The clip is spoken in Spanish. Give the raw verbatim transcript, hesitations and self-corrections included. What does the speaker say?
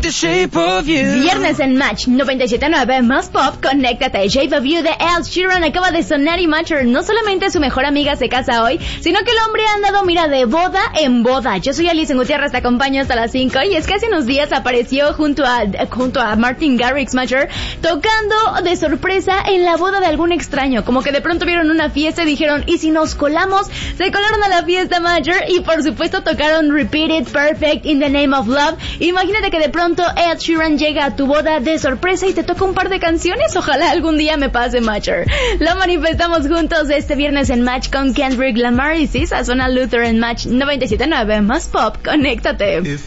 the shape of you. Viernes en Match noventa y siete punto nueve más pop, conéctate. Shape of You de Ed Sheeran acaba de sonar y Matcher no solamente su mejor amiga se casa hoy, sino que el hombre ha andado, mira, de boda en boda. Yo soy Alice Gutiérrez, te acompaño hasta las cinco y es que hace unos días apareció junto a junto a Martin Garrix, Matcher, tocando de sorpresa en la boda de algún extraño. Como que de pronto vieron una fiesta y dijeron, ¿y si nos colamos? Se colaron a la fiesta, Matcher, y por supuesto tocaron Repeat It, Perfect, In the Name of Love. Imagínate que de pronto Ed Sheeran llega a tu boda de sorpresa y te toca un par de canciones. Ojalá algún día me pase, Matcher. Lo manifestamos juntos este viernes en Match con Kendrick Lamar y Sisa. Suena Luther en Match noventa y siete punto nueve más pop. Conéctate.